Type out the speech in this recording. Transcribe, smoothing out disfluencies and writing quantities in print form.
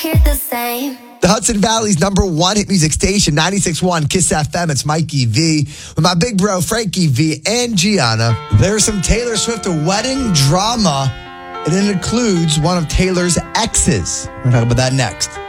hear the same. The Hudson Valley's number one hit music station, 96.1 Kiss FM. It's Mikey V with my big bro, Frankie V and Gianna. There's some Taylor Swift wedding drama, and it includes one of Taylor's exes. We're going to talk about that next.